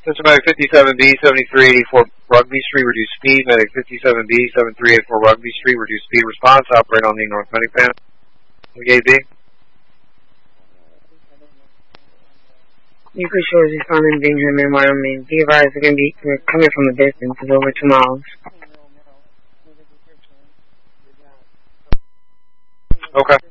This is Medic 57B, 7384 Rugby Street, reduce speed. Medic 57B, 7384 Rugby Street, reduce speed response. Operate on the North Medic Van. AB. You could show us responding to Bingham and Wyoming. Be advised they're going to be coming from a distance of over 2 miles. Okay.